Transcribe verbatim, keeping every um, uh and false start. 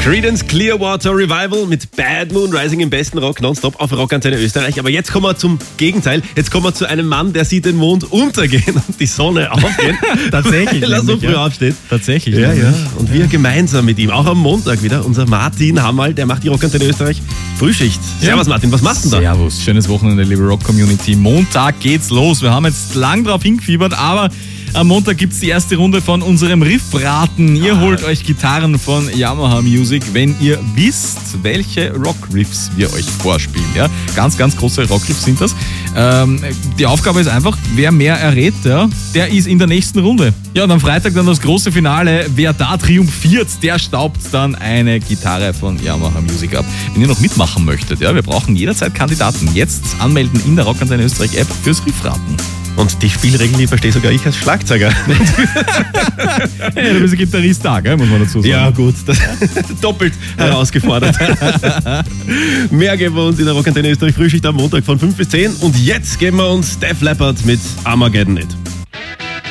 Creedence Clearwater Revival mit Bad Moon Rising im besten Rock nonstop auf Rockantenne Österreich. Aber jetzt kommen wir zum Gegenteil. Jetzt kommen wir zu einem Mann, der sieht den Mond untergehen und die Sonne aufgehen. Tatsächlich. Weil er so früh ja. aufsteht. Tatsächlich. Ja, ja. Und wir gemeinsam mit ihm, auch am Montag wieder, unser Martin Hammerl, der macht die Rockantenne Österreich Frühschicht. Servus Martin, was machst du da? Servus, schönes Wochenende, liebe Rock-Community. Montag geht's los. Wir haben jetzt lang drauf hingefiebert, aber am Montag gibt's die erste Runde von unserem Riffraten. Ihr ah. holt euch Gitarren von Yamaha Music, wenn ihr wisst, welche Rockriffs wir euch vorspielen. Ja? Ganz, ganz große Rockriffs sind das. Ähm, die Aufgabe ist einfach, wer mehr errät, ja, der ist in der nächsten Runde. Ja, und am Freitag dann das große Finale. Wer da triumphiert, der staubt dann eine Gitarre von Yamaha Music ab. Wenn ihr noch mitmachen möchtet, ja, wir brauchen jederzeit Kandidaten. Jetzt anmelden in der Rockantenne Österreich App fürs Riffraten. Und die Spielregeln, die verstehe sogar ich als Schlagzeuger. Hey, du bist ein Gitarrist da, gell, muss man dazu sagen. Ja gut, das doppelt herausgefordert. Mehr geben wir uns in der Rockantenne Österreich Frühschicht am Montag von fünf bis zehn. Und jetzt geben wir uns Def Leppard mit Armageddon It.